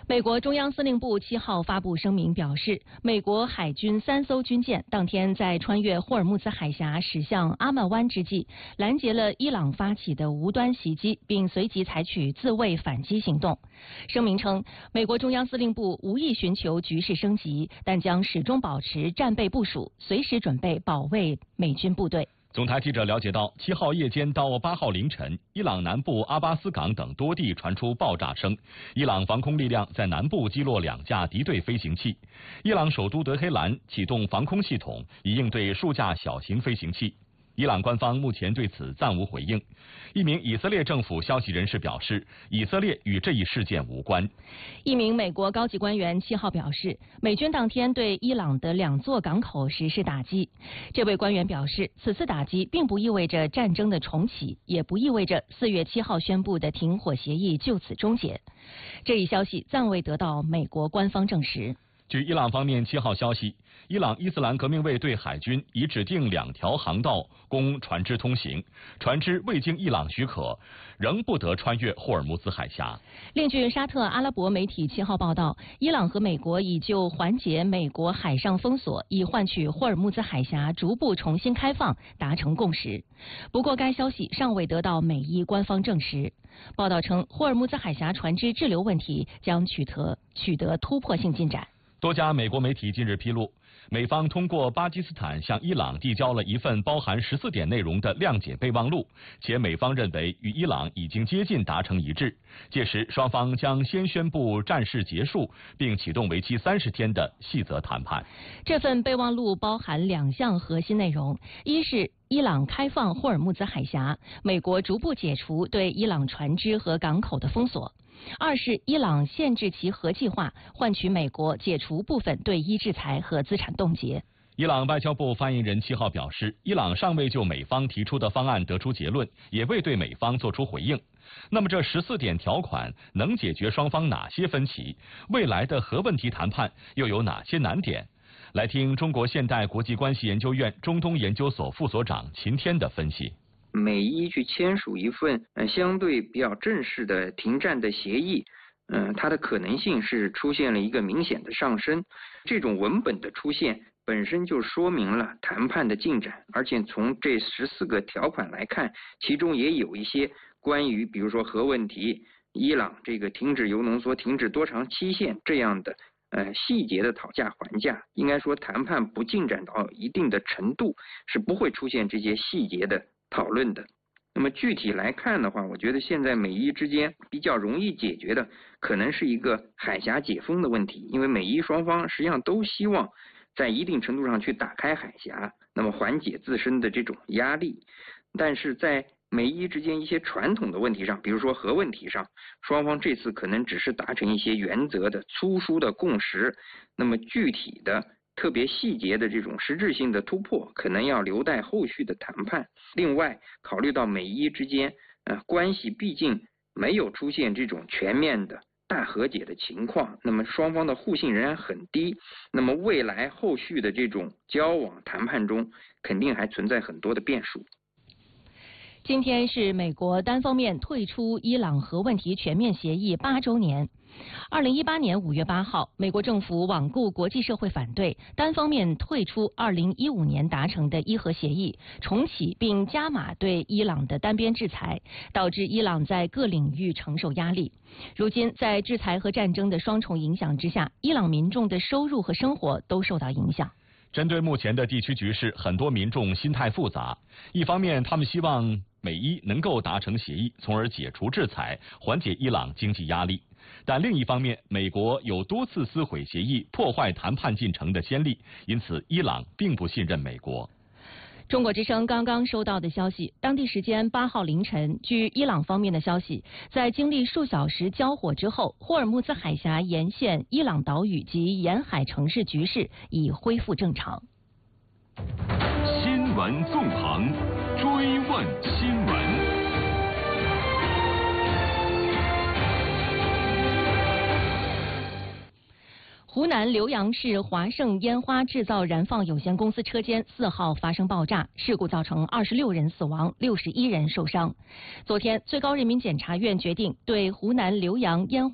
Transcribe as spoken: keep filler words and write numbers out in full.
美国中央司令部七号发布声明表示，美国海军三艘军舰当天在穿越霍尔木兹海峡驶向阿曼湾之际，拦截了伊朗发起的无端袭击，并随即采取自卫反击行动。声明称，美国中央司令部无意寻求局势升级，但将始终保持战备部署，随时准备保卫美军部队。 总台记者了解到，七号夜间到八号凌晨，伊朗南部阿巴斯港等多地传出爆炸声，伊朗防空力量在南部击落两架敌对飞行器。伊朗首都德黑兰启动防空系统，以应对数架小型飞行器。伊朗官方目前对此暂无回应。一名以色列政府消息人士表示，以色列与这一事件无关。 一名美国高级官员七号表示，美军当天对伊朗的两座港口实施打击。这位官员表示，此次打击并不意味着战争的重启，也不意味着四月七号宣布的停火协议就此终结。这一消息暂未得到美国官方证实。 据伊朗方面七号消息，伊朗伊斯兰革命卫队海军已指定两条航道供船只通行，船只未经伊朗许可，仍不得穿越霍尔木兹海峡。 另据沙特阿拉伯媒体七号报道，伊朗和美国已就缓解美国海上封锁，以换取霍尔木兹海峡逐步重新开放达成共识。不过，该消息尚未得到美伊官方证实。报道称，霍尔木兹海峡船只滞留问题将取得取得突破性进展。 多家美国媒体近日披露，美方通过巴基斯坦向伊朗递交了一份包含十四点内容的谅解备忘录，且美方认为与伊朗已经接近达成一致。届时，双方将先宣布战事结束，并启动为期三十天的细则谈判。 这份备忘录包含两项核心内容：一是伊朗开放霍尔木兹海峡，美国逐步解除对伊朗船只和港口的封锁；二是伊朗限制其核计划，换取美国解除部分对伊制裁和资产冻结。 伊朗外交部发言人七号表示，伊朗尚未就美方提出的方案得出结论，也未对美方作出回应。那么这十四点条款能解决双方哪些分歧？未来的核问题谈判又有哪些难点？来听中国现代国际关系研究院中东研究所副所长秦天的分析。 美伊去签署一份呃相对比较正式的停战的协议，嗯、呃，它的可能性是出现了一个明显的上升。这种文本的出现本身就说明了谈判的进展，而且从这十四个条款来看，其中也有一些关于比如说核问题、伊朗这个停止铀浓缩、停止多长期限这样的呃细节的讨价还价。应该说，谈判不进展到一定的程度，是不会出现这些细节的讨论的。那么具体来看的话，我觉得现在美伊之间比较容易解决的可能是一个海峡解封的问题，因为美伊双方实际上都希望在一定程度上去打开海峡，那么缓解自身的这种压力。但是在美伊之间一些传统的问题上，比如说核问题上，双方这次可能只是达成一些原则的粗疏的共识，那么具体的特别细节的这种实质性的突破，可能要留待后续的谈判。另外，考虑到美伊之间呃关系毕竟没有出现这种全面的大和解的情况，那么双方的互信仍然很低，那么未来后续的这种交往谈判中，肯定还存在很多的变数。 今天是美国单方面退出伊朗核问题全面协议八周年。二零一八年五月八号，美国政府罔顾国际社会反对，单方面退出二零一五年达成的伊核协议，重启并加码对伊朗的单边制裁，导致伊朗在各领域承受压力。如今，在制裁和战争的双重影响之下，伊朗民众的收入和生活都受到影响。 针对目前的地区局势，很多民众心态复杂。一方面，他们希望美伊能够达成协议，从而解除制裁，缓解伊朗经济压力。但另一方面，美国有多次撕毁协议、破坏谈判进程的先例，因此伊朗并不信任美国。 中国之声刚刚收到的消息，当地时间八号凌晨，据伊朗方面的消息，在经历数小时交火之后，霍尔木兹海峡沿线伊朗岛屿及沿海城市局势已恢复正常。 新闻纵横，追问新闻。 湖南浏阳市华盛烟花制造燃放有限公司车间四号发生爆炸，事故造成二十六人死亡，六十一人受伤。昨天，最高人民检察院决定对湖南浏阳烟花